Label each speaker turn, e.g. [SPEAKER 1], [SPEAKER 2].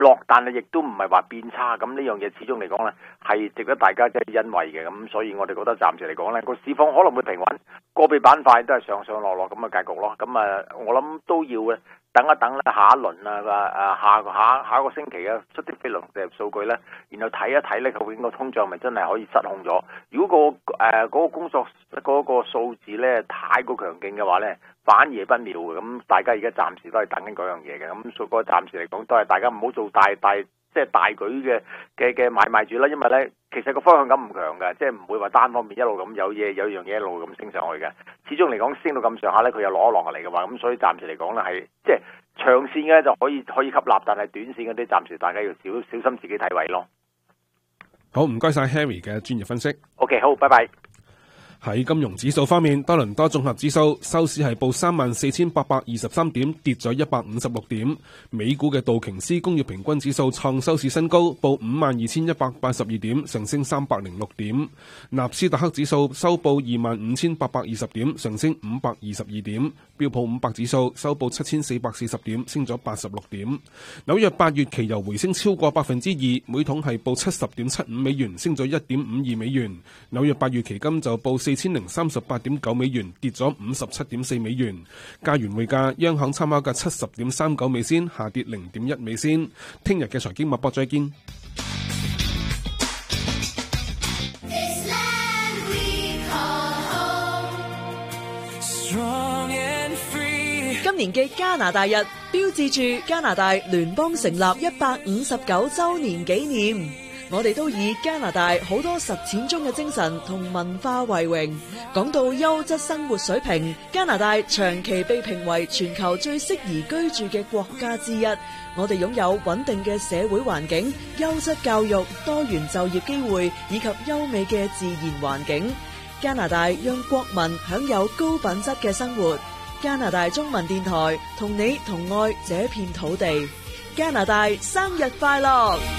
[SPEAKER 1] 落，但係亦都唔係話變差，咁呢樣嘢始終嚟講咧係值得大家即係欣慰嘅，咁所以我哋覺得暫時嚟講咧個市況可能會平穩，個別板塊都係上上落落咁嘅格局咯。咁我諗都要嘅，等一等啦，下一輪下個星期啊出啲非農就業數據咧，然後睇一睇咧究竟個通脹咪真係可以失控咗？如果嗰個工作嗰個數字咧太過強勁嘅話咧，反而不妙嘅。咁大家而家暫時都係等緊嗰樣嘢嘅，咁所以個暫時嚟講都係大家唔好做大舉嘅買賣住啦，因為咧其實個方向感唔強嘅，即係唔會話單方面一路咁有樣嘢一路咁升上去嘅。始終嚟講升到咁上下咧，佢又攞落嚟嘅話，咁所以暫時嚟講咧係即係長線嘅就可以吸納，但係短線嗰啲暫時大家要小心自己睇位咯。
[SPEAKER 2] 好，唔該晒 Harry 嘅專業分析。
[SPEAKER 1] OK， 好，拜拜。
[SPEAKER 2] 喺金融指數方面，多倫多綜合指數收市係報34,823點，跌咗156點。美股嘅道瓊斯工業平均指數創收市新高，報52,182點，上升306點。納斯達克指數收報25,820點，上升522點。標普500指數收報7,440點，升咗86點。紐約8月期油回升超過2%，每桶係報70.75美元，升咗1.52美元。紐約8月期金就報4,038.9美元，跌咗57.4美元。加元匯價，央行參考價70.39美仙，下跌0.1美仙。聽日嘅財經脈搏再見。
[SPEAKER 3] 今年嘅加拿大日標誌住加拿大聯邦成立159週年紀念。我哋都以加拿大好多實踐中嘅精神同文化為榮。講到優質生活水平，加拿大長期被評為全球最適宜居住嘅國家之一。我哋擁有穩定嘅社會環境、優質教育、多元就業機會以及優美嘅自然環境。加拿大讓國民享有高品質嘅生活。加拿大中文電台同你同愛這片土地。加拿大生日快樂！